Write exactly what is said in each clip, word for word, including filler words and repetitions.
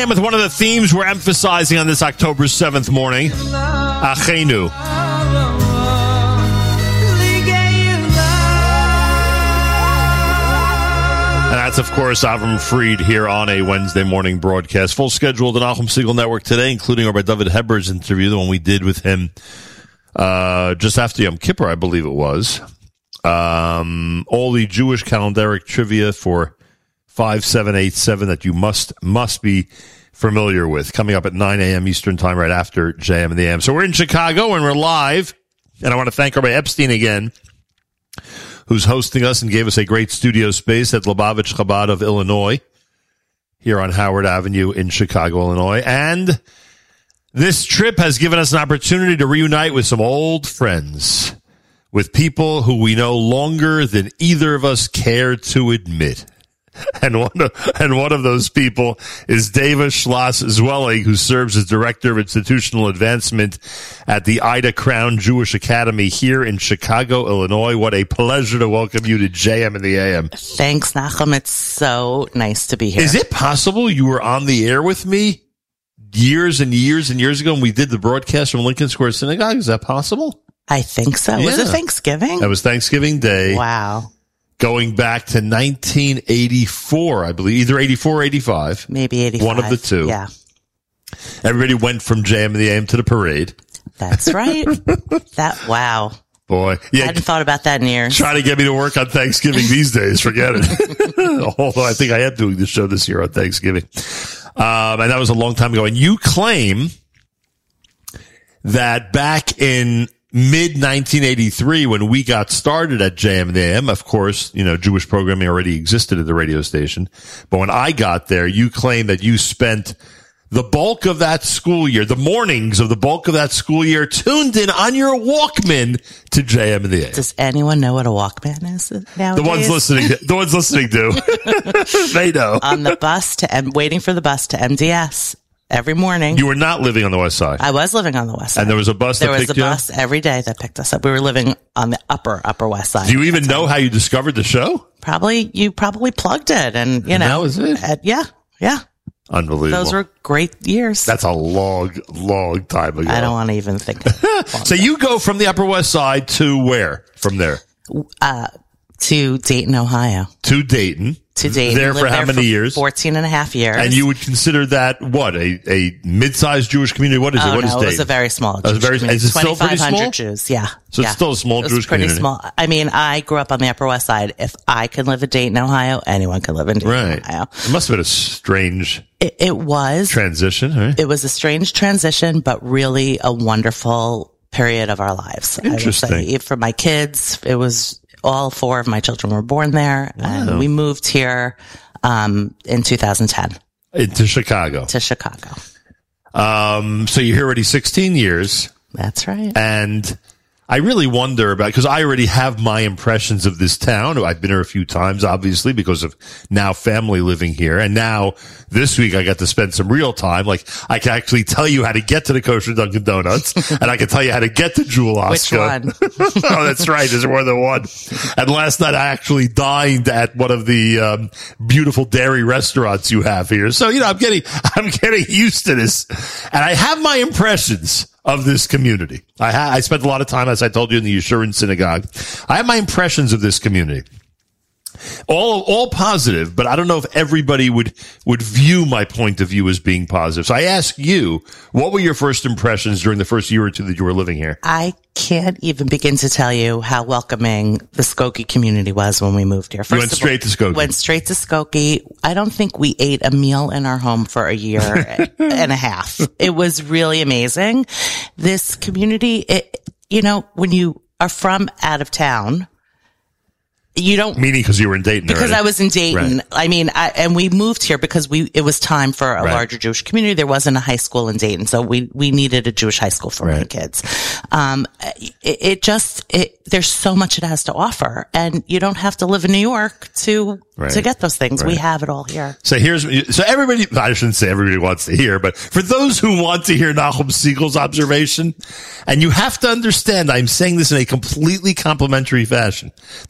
A M with one of the themes we're emphasizing on this October seventh morning. Achenu. And that's, of course, Avram Fried here on a Wednesday morning broadcast. Full schedule of the Nachum Segal Network today, including our David Heber's interview, the one we did with him uh, just after Yom Kippur, I believe it was. Um, all the Jewish calendaric trivia for five seven eight seven that you must must be familiar with, coming up at nine a.m. Eastern Time right after J M and the A M. So we're in Chicago and we're live, and I want to thank Rabbi Epstein again, who's hosting us and gave us a great studio space at Lubavitch Chabad of Illinois here on Howard Avenue in Chicago, Illinois. And this trip has given us an opportunity to reunite with some old friends, with people who we know longer than either of us care to admit. And one of, and one of those people is David Schloss Zwellig, who serves as Director of Institutional Advancement at the Ida Crown Jewish Academy here in Chicago, Illinois. What a pleasure to welcome you to J M and the A M. Thanks, Nachum. It's so nice to be here. Is it possible you were on the air with me years and years and years ago when we did the broadcast from Lincoln Square Synagogue? Is that possible? I think so. Yeah. Was it Thanksgiving? That was Thanksgiving Day. Wow. Going back to nineteen eighty-four, I believe, either eighty-four or eighty-five. Maybe eighty-five. One of the two. Yeah. Everybody went from J M and the A M to the parade. That's right. That, wow. Boy. Yeah. I hadn't thought about that in years. Trying to get me to work on Thanksgiving these days. Forget it. Although I think I am doing the show this year on Thanksgiving. Um, and that was a long time ago. And you claim that back in mid nineteen eighty-three, when we got started at J M and the A M, of course, you know, Jewish programming already existed at the radio station. But when I got there, you claim that you spent the bulk of that school year, the mornings of the bulk of that school year, tuned in on your Walkman to J M and the A M. Does anyone know what a Walkman is nowadays? The ones listening, the ones listening do. They know. On the bus to, M- waiting for the bus to M D S. Every morning. You were not living on the west side. I was living on the west side. And there was a bus that there picked you up? There was a bus every day that picked us up. We were living on the upper, upper west side. Do you even know how you discovered the show? Probably, you probably plugged it and, you And know. that was it? At, yeah, yeah. Unbelievable. Those were great years. That's a long, long time ago. I don't want to even think. So you go from the upper west side to where from there? Uh, to Dayton, Ohio. To Dayton. To Dayton. There for Lived how there many for years? fourteen and a half years. And you would consider that what? A, a mid-sized Jewish community? What is oh, it? What no, is it Dayton? was a very small Oh, Jewish very, community. is it still pretty small? Jews, yeah. So yeah. it's still a small it was Jewish pretty community. small. I mean, I grew up on the Upper West Side. If I could live in Dayton, Ohio, anyone could live in Dayton, Right. Ohio. It must have been a strange It, it was. transition, right? It was a strange transition, but really a wonderful period of our lives. Interesting. I would say. For my kids, it was all four of my children were born there, Wow. and we moved here um, in two thousand ten Into Chicago. to Chicago. Um, so you're here already sixteen years. That's right. And I really wonder about, because I already have my impressions of this town. I've been here a few times, obviously, because of now family living here. And now this week I got to spend some real time. Like I can actually tell you how to get to the Kosher Dunkin' Donuts, and I can tell you how to get to Jewel Oscar. Which one? Oh, that's right. There's more than one. And last night I actually dined at one of the um, beautiful dairy restaurants you have here. So, you know, I'm getting, I'm getting used to this, and I have my impressions of this community. I ha- I spent a lot of time, as I told you, in the Yeshurun synagogue. I have my impressions of this community. All, all positive, but I don't know if everybody would, would view my point of view as being positive. So I ask you, what were your first impressions during the first year or two that you were living here? I can't even begin to tell you how welcoming the Skokie community was when we moved here. First You went straight all, to Skokie. Went straight to Skokie. I don't think we ate a meal in our home for a year and a half. It was really amazing. This community, it, you know, when you are from out of town, you don't Meaning because you were in Dayton because already. I was in Dayton. Right. I mean, I, and we moved here because we it was time for a Right. larger Jewish community. There wasn't a high school in Dayton, so we we needed a Jewish high school for my Right. kids. Um, it, it just it, there's so much it has to offer, and you don't have to live in New York to Right. to get those things. We Right. have it all here. So here's, so everybody, I shouldn't say everybody wants to hear, but for those who want to hear Nachum Segal's observation, and you have to understand, I'm saying this in a completely complimentary fashion. The first part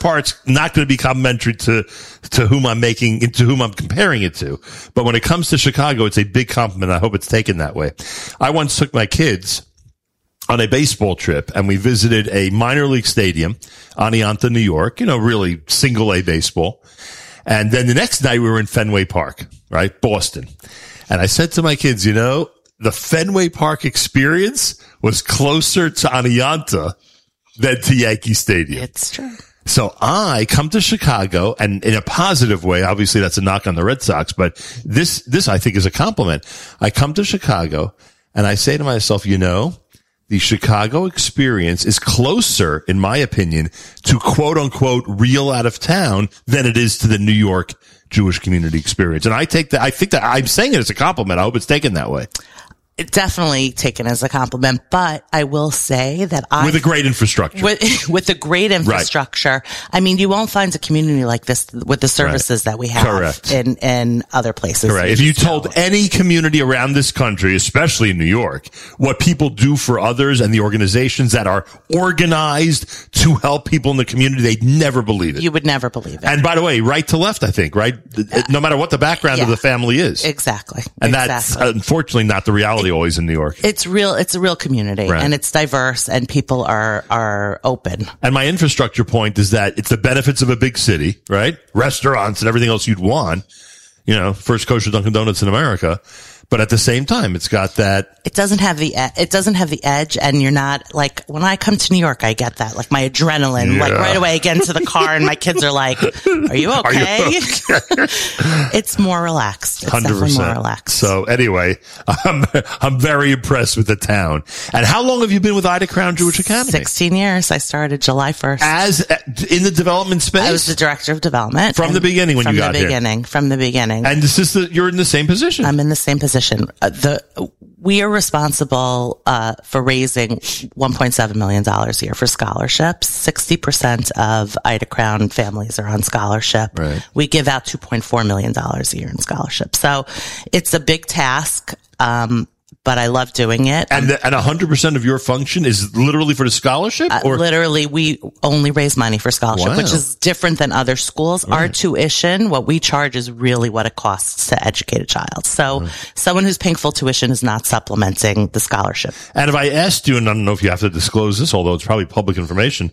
part's not going to be complimentary to, to whom I'm making, to whom I'm comparing it to. But when it comes to Chicago, it's a big compliment. I hope it's taken that way. I once took my kids on a baseball trip, and we visited a minor league stadium, Oneonta, New York, you know, really single A baseball. And then the next night we were in Fenway Park, right? Boston. And I said to my kids, you know, the Fenway Park experience was closer to Oneonta than to Yankee Stadium. It's true. So I come to Chicago, and in a positive way, obviously that's a knock on the Red Sox, but this, this I think is a compliment. I come to Chicago and I say to myself, you know, the Chicago experience is closer, in my opinion, to quote unquote real out of town than it is to the New York Jewish community experience. And I take that, I think that I'm saying it as a compliment. I hope it's taken that way. It's definitely taken as a compliment, but I will say that I with a great infrastructure, with, with a great infrastructure. Right. I mean, you won't find a community like this with the services right. that we have Correct. in in other places. Correct. If you told know. any community around this country, especially in New York, what people do for others and the organizations that are organized to help people in the community, they'd never believe it. You would never believe it. And by the way, right to left, I think, right? Uh, no matter what the background yeah. of the family is. Exactly. And exactly. that's unfortunately not the reality. Always in New York. It's real. It's a real community right. and it's diverse and people are, are open. And my infrastructure point is that it's the benefits of a big city, right? Restaurants and everything else you'd want, you know, first kosher Dunkin' Donuts in America. But at the same time, it's got that. It doesn't have the, it doesn't have the edge. And you're not like, when I come to New York, I get that, like my adrenaline, yeah. like right away, I get into the car and my kids are like, are you okay? Are you okay? It's more relaxed. It's one hundred percent. Definitely more relaxed. So anyway, I'm, I'm very impressed with the town. And how long have you been with Ida Crown Jewish Academy? sixteen years. I started July first. As in the development space? I was the director of development. From the beginning when you got here? From the beginning. From the beginning. And this is the, you're in the same position? I'm in the same position. Uh, the we are responsible uh for raising one point seven million dollars a year for scholarships. sixty percent of Ida Crown families are on scholarship. Right. We give out two point four million dollars a year in scholarships. So it's a big task. Um But I love doing it. And the, and one hundred percent of your function is literally for the scholarship? Or? Uh, literally, we only raise money for scholarship, wow. which is different than other schools. Right. Our tuition, what we charge is really what it costs to educate a child. So right. someone who's paying full tuition is not supplementing the scholarship. And if I asked you, and I don't know if you have to disclose this, although it's probably public information,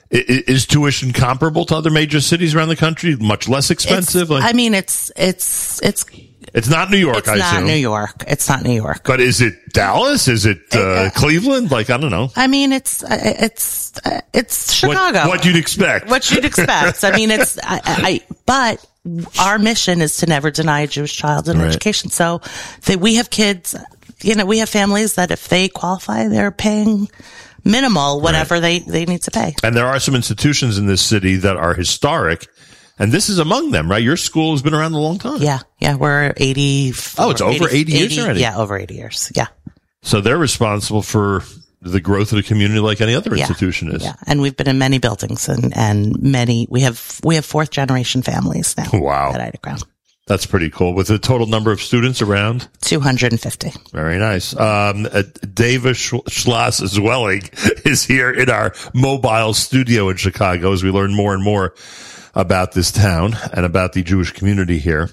is tuition comparable to other major cities around the country? Much less expensive? Like, I mean, it's, it's, it's, It's not New York, it's I assume. It's not New York. It's not New York. But is it Dallas? Is it uh, uh, Cleveland? Like, I don't know. I mean, it's it's it's Chicago. What, what you'd expect. What you'd expect. I mean, it's I, I. But our mission is to never deny a Jewish child an right. education. So that we have kids. You know, we have families that if they qualify, they're paying minimal whatever right. they they need to pay. And there are some institutions in this city that are historic. And this is among them, right? Your school has been around a long time. Yeah. Yeah. We're eighty. Oh, it's over eighty, eighty years eighty, already. Yeah. Over eighty years. Yeah. So they're responsible for the growth of the community like any other yeah. institution is. Yeah. And we've been in many buildings and, and many, we have, we have fourth generation families now. Wow. At Ida Crown. That's pretty cool. With the total number of students around? two hundred fifty. Very nice. Um, uh, Dava Schloss Zwelling is here in our mobile studio in Chicago as we learn more and more about this town and about the Jewish community here.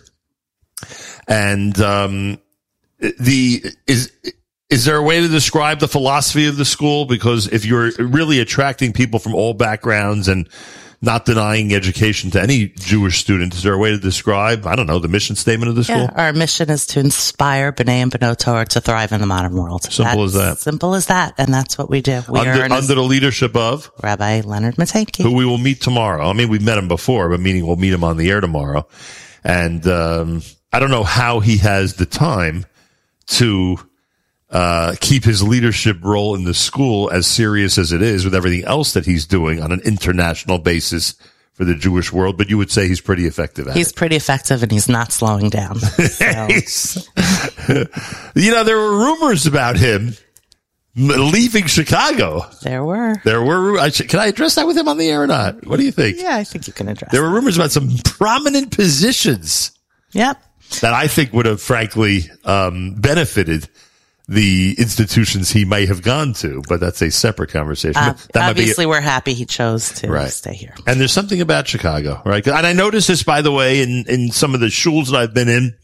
And, um, the, is, is there a way to describe the philosophy of the school? Because if you're really attracting people from all backgrounds and not denying education to any Jewish student, is there a way to describe, I don't know, the mission statement of the school? Yeah, our mission is to inspire B'nai and B'not Torah to thrive in the modern world. Simple that's as that. Simple as that. And that's what we do. We under, are under the leadership of? Rabbi Leonard Matejki. Who we will meet tomorrow. I mean, we've met him before, but meaning we'll meet him on the air tomorrow. And um, I don't know how he has the time to uh keep his leadership role in the school as serious as it is with everything else that he's doing on an international basis for the Jewish world, but you would say he's pretty effective at he's it. He's pretty effective and he's not slowing down. So. You know, there were rumors about him leaving Chicago. There were. There were. Can I address that with him on the air or not? What do you think? Yeah, I think you can address There were that. rumors about some prominent positions. Yep. That I think would have frankly um benefited the institutions he may have gone to, but that's a separate conversation. Uh, that obviously, might be, we're happy he chose to right. stay here. And there's something about Chicago, right? And I noticed this, by the way, in, in some of the shuls that I've been in.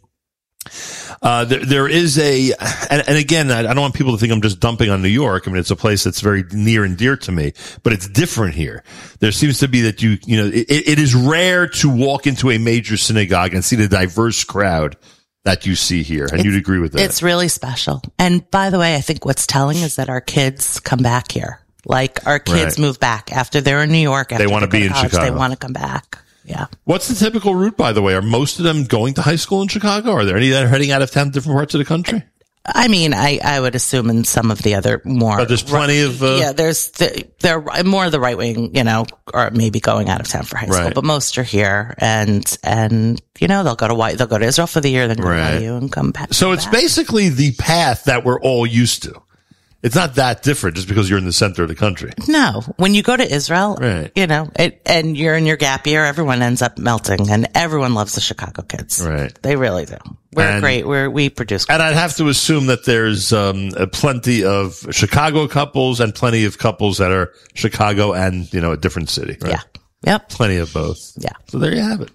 Uh, there, there is a, and, and again, I, I don't want people to think I'm just dumping on New York. I mean, it's a place that's very near and dear to me, but it's different here. There seems to be that you, you know, it, it is rare to walk into a major synagogue and see the diverse crowd that you see here. And it's, you'd agree with that. It's really special. And by the way, I think what's telling is that our kids come back here. Like our kids right. move back after they're in New York. After they want to be in college, Chicago. They want to come back. Yeah. What's the typical route, by the way? Are most of them going to high school in Chicago? Are there any that are heading out of town to different parts of the country? I mean, I, I would assume in some of the other more. But there's plenty of. Uh, yeah, there's the, they're more of the right wing, you know, or maybe going out of town for high school. Right. But most are here, and and you know they'll go to Y, they'll go to Israel for the year, then go right. to Y U and come back. So come it's back. basically the path that we're all used to. It's not that different just because you're in the center of the country. No. When you go to Israel, right. you know, it, and you're in your gap year, everyone ends up melting, and everyone loves the Chicago kids. Right. They really do. We're and, great. We're, we produce. And I'd have to assume that there's um, a plenty of Chicago couples and plenty of couples that are Chicago and, you know, a different city. Right? Yeah. Yep. Plenty of both. Yeah. So there you have it.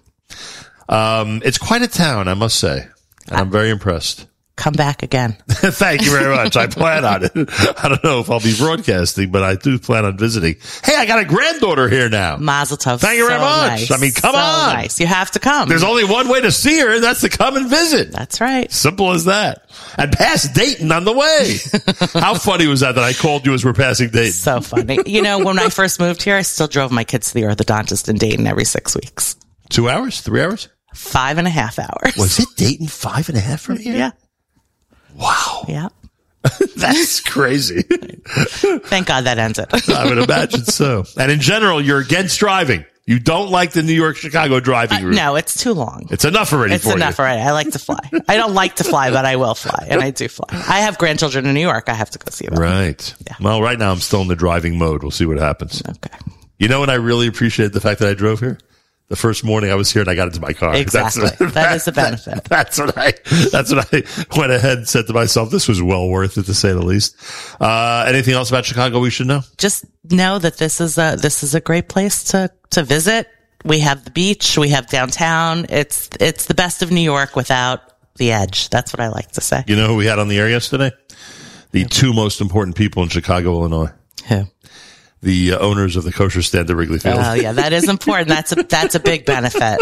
Um, it's quite a town, I must say. And I'm very impressed. Come back again. Thank you very much. I plan on it. I don't know if I'll be broadcasting, but I do plan on visiting. Hey, I got a granddaughter here now. Mazel tov. Thank you very so much. Nice. I mean, come so on. Nice. You have to come. There's only one way to see her, and that's to come and visit. That's right. Simple as that. And pass Dayton on the way. How funny was that that I called you as we're passing Dayton? So funny. You know, when I first moved here, I still drove my kids to the orthodontist in Dayton every six weeks. Two hours? Three hours? Five and a half hours. Was it Dayton five and a half from here? Yeah. Wow. Yeah. That's crazy. Thank God that ended. I would imagine so. And in general, you're against driving. You don't like the New York-Chicago driving uh, route. No, it's too long. It's enough already it's for you. It's enough already. I like to fly. I don't like to fly, but I will fly, and I do fly. I have grandchildren in New York. I have to go see them. Right. Yeah. Well, right now I'm still in the driving mode. We'll see what happens. Okay. You know what I really appreciate the fact that I drove here? The first morning I was here and I got into my car. Exactly. That's, that is a benefit. That, that's what I, that's what I went ahead and said to myself. This was well worth it, to say the least. Uh, anything else about Chicago we should know? Just know that this is a, this is a great place to, to visit. We have the beach. We have downtown. It's, it's the best of New York without the edge. That's what I like to say. You know who we had on the air yesterday? The who? two most important people in Chicago, Illinois. Who? The uh, owners of the kosher stand at Wrigley Field. Oh yeah, that is important. That's a that's a big benefit.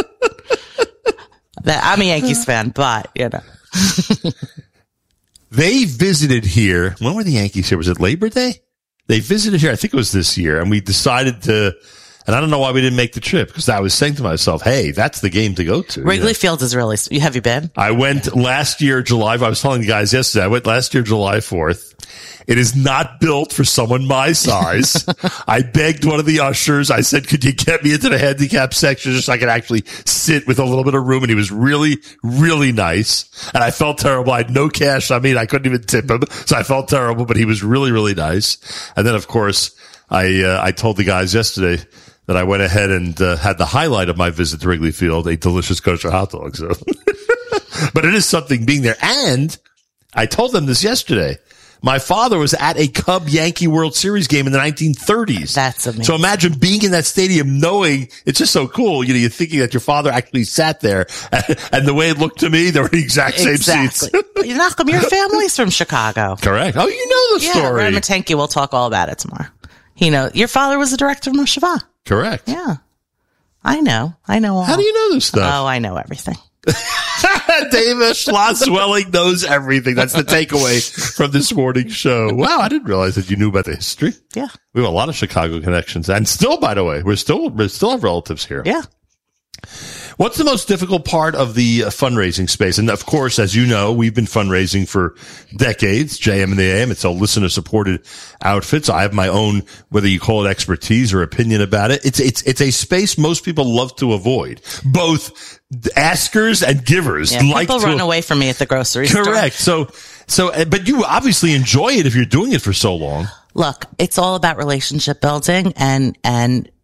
That I'm a Yankees fan, but you know. They visited here. When were the Yankees here? Was it Labor Day? They visited here. I think it was this year, and we decided to. And I don't know why we didn't make the trip, because I was saying to myself, "Hey, that's the game to go to." Wrigley you know? Field is really. Have you been? I went last year, July. I was telling you guys yesterday. I went last year, July fourth. It is not built for someone my size. I begged one of the ushers. I said, could you get me into the handicap section just so I could actually sit with a little bit of room? And he was really, really nice. And I felt terrible. I had no cash on me, and I couldn't even tip him. So I felt terrible, but he was really, really nice. And then, of course, I, uh, I told the guys yesterday that I went ahead and uh, had the highlight of my visit to Wrigley Field, a delicious kosher hot dog. So, but it is something being there. And I told them this yesterday. My father was at a Cub Yankee World Series game in the nineteen thirties. That's amazing. So imagine being in that stadium knowing it's just so cool. You know, you're thinking that your father actually sat there, and, and the way it looked to me, they were the exact same exactly. seats. Nachum, your family's from Chicago. Correct. Oh, you know the yeah, story. Ron Matenki, we'll talk all about it tomorrow. He knows. Your father was the director of Mosheva. Correct. Yeah. I know. I know all. How do you know this stuff? Oh, I know everything. David Schlosswelling knows everything. That's the takeaway from this morning's show. Wow, I didn't realize that you knew about the history. Yeah. We have a lot of Chicago connections. And still, by the way, we're still, we still have relatives here. Yeah. What's the most difficult part of the uh, fundraising space? And of course, as you know, we've been fundraising for decades, J M and the A M. It's a listener supported outfit. So I have my own, whether you call it expertise or opinion about it. It's, it's, it's a space most people love to avoid, both askers and givers. Yeah, like people to, run away from me at the grocery store. Correct. So, so, but you obviously enjoy it if you're doing it for so long. Look, it's all about relationship building, and, and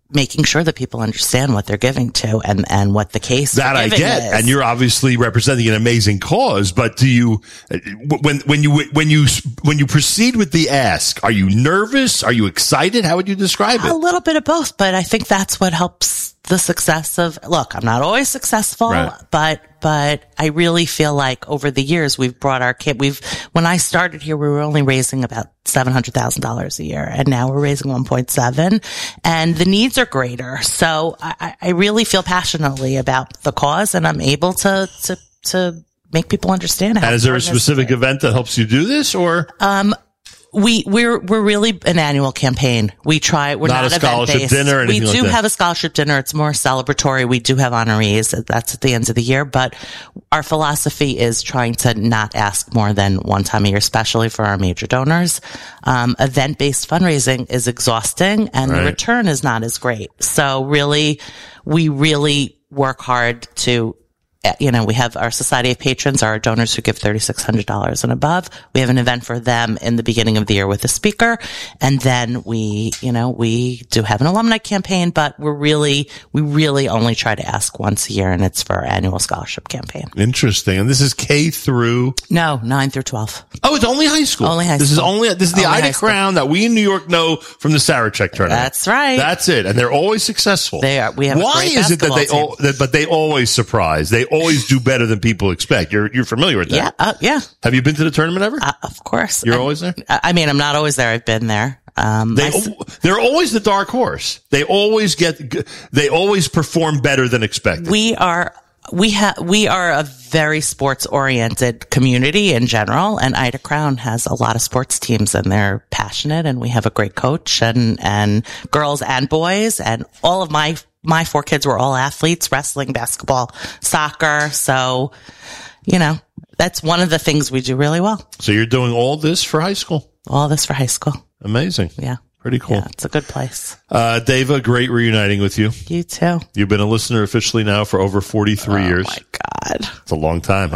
making sure that people understand what they're giving to and, and what the case that I get. Is. And you're obviously representing an amazing cause, but do you, when, when you, when you, when you proceed with the ask, are you nervous? Are you excited? How would you describe it? A little bit of both, but I think that's what helps the success of, look, I'm not always successful, right. but, but I really feel like over the years we've brought our kid, we've, when I started here, we were only raising about seven hundred thousand dollars a year, and now we're raising one point seven, and the needs are greater. So I, I really feel passionately about the cause, and I'm able to, to, to make people understand how. And is there a specific event that helps you do this, or? Um, We, we're, we're really an annual campaign. We try, we're not, not a scholarship dinner or anything We do like that. have a scholarship dinner. It's more celebratory. We do have honorees. That's at the end of the year, but our philosophy is trying to not ask more than one time a year, especially for our major donors. Um, event-based fundraising is exhausting and right. the return is not as great. So really, we really work hard to, you know, we have our Society of Patrons, our donors who give three thousand six hundred dollars and above. We have an event for them in the beginning of the year with a speaker. And then we, you know, we do have an alumni campaign, but we're really, we really only try to ask once a year, and it's for our annual scholarship campaign. Interesting. And this is K through? No, nine through twelve. Oh, it's only high school. Only high this school. Is only, this is the Ida Crown that we in New York know from the Sarachek tournament. That's right. That's it. And they're always successful. They are. We have Why a great is it that they, team. all, that, but they always surprise? They always do better than people expect. You're, you're familiar with that? Yeah. Uh, yeah. Have you been to the tournament ever? Uh, of course. You're I, always there? I mean, I'm not always there. I've been there. Um, they, my, they're always the dark horse. They always get, they always perform better than expected. We are, we have, we are a very sports oriented community in general, and Ida Crown has a lot of sports teams, and they're passionate, and we have a great coach, and, and girls and boys, and all of my, my four kids were all athletes, wrestling, basketball, soccer. So, you know, that's one of the things we do really well. So you're doing all this for high school? All this for high school. Amazing. Yeah. Pretty cool. Yeah, it's a good place. Uh, Dava, great reuniting with you. You too. You've been a listener officially now for over forty-three oh, years. Oh my God. It's a long time,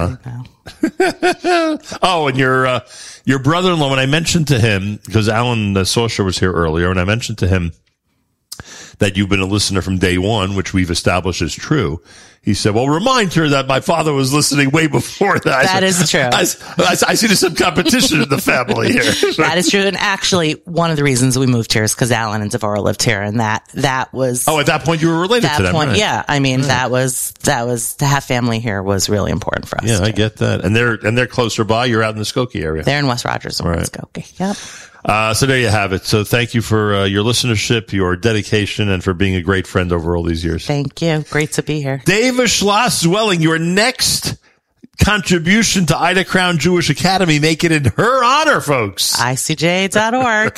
huh? Oh, and your, uh, your brother-in-law, when I mentioned to him, because Alan uh, Sausher was here earlier, and I mentioned to him that you've been a listener from day one, which we've established is true. He said, well, remind her that my father was listening way before that. That I is said, true. I, I, I see there's some competition in the family here. That is true. And actually, one of the reasons we moved here is because Alan and Devorah lived here, and that, that was. Oh, at that point you were related that to them, point, right? Yeah. I mean, yeah. that was, that was, to have family here was really important for us. Yeah, too. I get that. And they're, and they're closer by. You're out in the Skokie area. They're in West Rogers and right. Skokie. Yep. Uh, so there you have it. So thank you for uh, your listenership, your dedication, and for being a great friend over all these years. Thank you. Great to be here. Dava Schloss-Zwelling, your next contribution to Ida Crown Jewish Academy, make it in her honor, folks. I C J A dot org.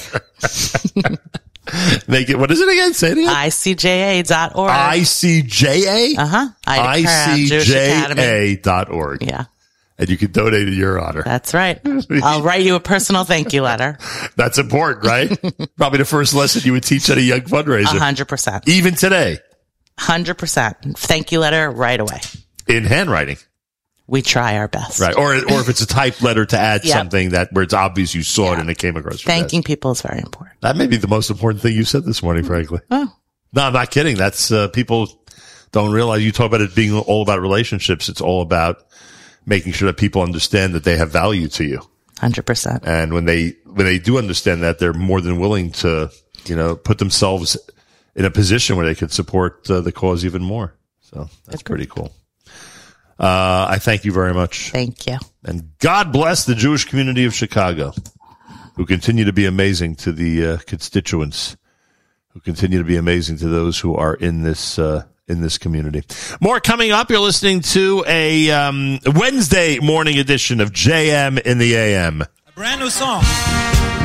Make it, what is it again? Say it again. I C J A dot org. I C J A? Uh-huh. I C J A dot org. Yeah. And you can donate in your honor. That's right. I'll write you a personal thank you letter. That's important, right? Probably the first lesson you would teach at a young fundraiser. A hundred percent. Even today. Hundred percent. Thank you letter right away. In handwriting. We try our best. Right. Or, or if it's a typed letter to add yep. something that where it's obvious you saw yeah. it and it came across your Thanking desk. people is very important. That may be the most important thing you said this morning, frankly. Oh. No, I'm not kidding. That's, uh, people don't realize you talk about it being all about relationships. It's all about making sure that people understand that they have value to you. Hundred percent. And when they, when they do understand that, they're more than willing to, you know, put themselves in a position where they can support uh, the cause even more. So that's pretty cool. Uh, I thank you very much. Thank you. And God bless the Jewish community of Chicago, who continue to be amazing to the uh, constituents, who continue to be amazing to those who are in this, uh, in this community. More coming up. You're listening to a um, Wednesday morning edition of J M in the A M. A brand new song.